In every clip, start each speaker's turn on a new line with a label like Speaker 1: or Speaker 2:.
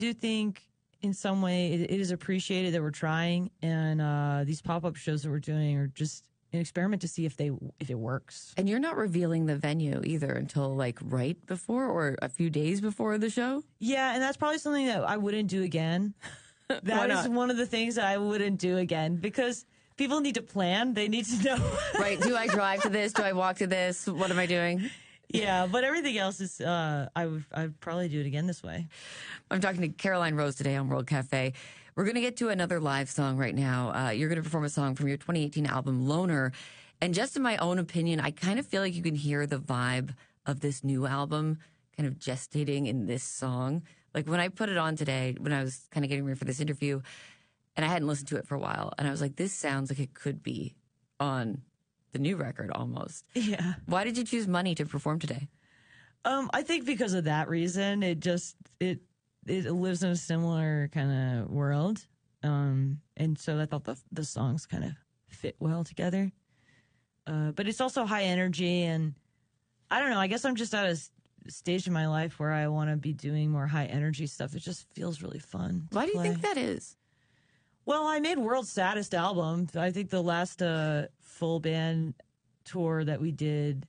Speaker 1: do think in some way it is appreciated that we're trying, and these pop-up shows that we're doing are just an experiment to see if it works.
Speaker 2: And you're not revealing the venue either until like right before or a few days before the show?
Speaker 1: Yeah, and that's probably something that I wouldn't do again. That is one of the things that I wouldn't do again, because people need to plan. They need to know.
Speaker 2: Right. Do I drive to this? Do I walk to this? What am I doing?
Speaker 1: Yeah, but everything else is, I'd probably do it again this way.
Speaker 2: I'm talking to Caroline Rose today on World Cafe. We're going to get to another live song right now. You're going to perform a song from your 2018 album, Loner. And just in my own opinion, I kind of feel like you can hear the vibe of this new album kind of gestating in this song. Like when I put it on today, when I was kind of getting ready for this interview, and I hadn't listened to it for a while, and I was like, this sounds like it could be on the new record almost.
Speaker 1: Yeah.
Speaker 2: Why did you choose Money to perform today?
Speaker 1: I think because of that reason. It lives in a similar kind of world. And so I thought the songs kind of fit well together. But it's also high energy, and I don't know, I guess I'm just at a stage in my life where I want to be doing more high energy stuff. It just feels really fun.
Speaker 2: Why do you think that is?
Speaker 1: Well, I made World's Saddest Album. I think the last full band tour that we did,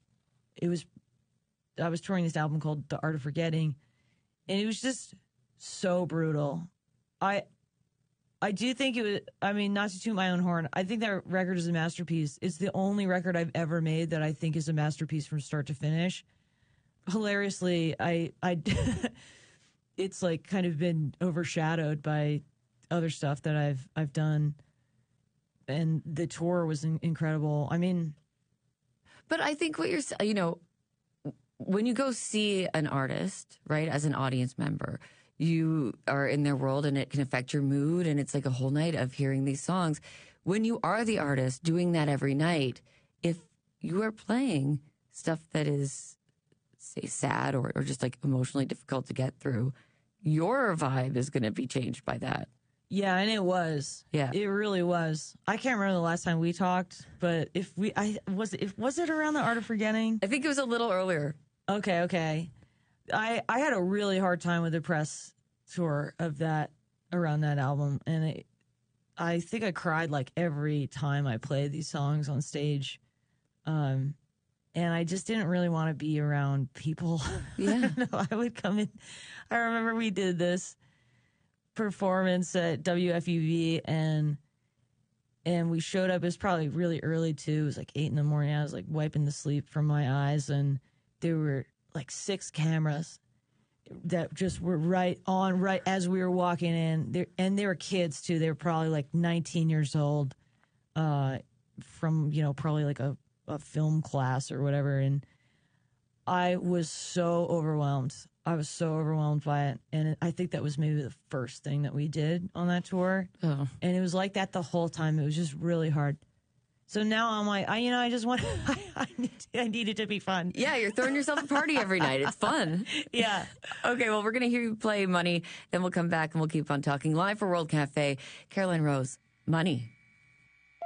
Speaker 1: I was touring this album called The Art of Forgetting, and it was just so brutal. I do think it was, I mean, not to toot my own horn, I think that record is a masterpiece. It's the only record I've ever made that I think is a masterpiece from start to finish. Hilariously, it's like kind of been overshadowed by other stuff that I've done, and the tour was incredible. I mean,
Speaker 2: but I think what when you go see an artist, right, as an audience member, you are in their world and it can affect your mood, and it's like a whole night of hearing these songs. When you are the artist doing that every night, if you are playing stuff that is, say, sad or just like emotionally difficult to get through, your vibe is going to be changed by that.
Speaker 1: Yeah, and it was.
Speaker 2: Yeah,
Speaker 1: it really was. I can't remember the last time we talked, but was it around The Art of Forgetting?
Speaker 2: I think it was a little earlier.
Speaker 1: Okay. I had a really hard time with the press tour of that, around that album, and I think I cried like every time I played these songs on stage, and I just didn't really want to be around people.
Speaker 2: Yeah,
Speaker 1: I would come in. I remember we did this performance at WFUV, and we showed up. It was probably really early too. It was like 8 a.m. I was like wiping the sleep from my eyes, and there were like 6 cameras that just were right as we were walking in. And they were kids too. They were probably like 19 years old, from probably like a film class or whatever. And I was so overwhelmed. I was so overwhelmed by it. And I think that was maybe the first thing that we did on that tour.
Speaker 2: Oh.
Speaker 1: And it was like that the whole time. It was just really hard. So now I'm like, I just want, I need it to be fun.
Speaker 2: Yeah, you're throwing yourself a party every night. It's fun.
Speaker 1: Yeah.
Speaker 2: Okay, well, we're going to hear you play Money. Then we'll come back and we'll keep on talking. Live for World Cafe, Caroline Rose, Money.